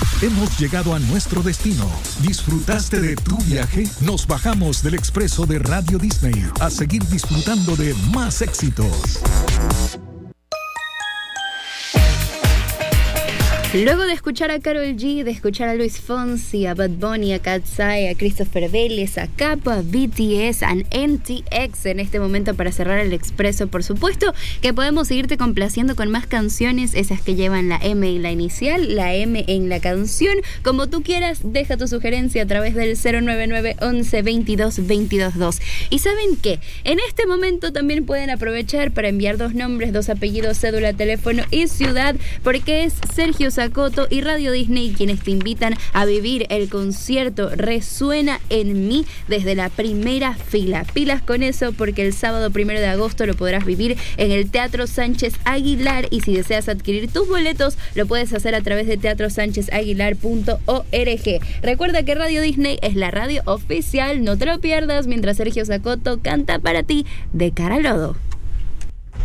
Hemos llegado a nuestro destino. ¿Disfrutaste de tu viaje? Nos bajamos del expreso de Radio Disney a seguir disfrutando de más éxitos. Luego de escuchar a Karol G, de escuchar a Luis Fonsi, a Bad Bunny, a Katsai, a Christopher Vélez, a Capo, a BTS, a NTX en este momento para cerrar el expreso, por supuesto que podemos seguirte complaciendo con más canciones, esas que llevan la M en la inicial, la M en la canción, como tú quieras. Deja tu sugerencia a través del 099 11 22 22 2. Y ¿saben qué? En este momento también pueden aprovechar para enviar 2 nombres, 2 apellidos, cédula, teléfono y ciudad, porque es Sergio Sacoto y Radio Disney quienes te invitan a vivir el concierto Resuena en mí desde la primera fila. Pilas con eso, porque el sábado 1 de agosto lo podrás vivir en el Teatro Sánchez Aguilar, y si deseas adquirir tus boletos lo puedes hacer a través de teatrosanchezaguilar.org. Recuerda que Radio Disney es la radio oficial, no te lo pierdas mientras Sergio Sacoto canta para ti De Cara al Lodo.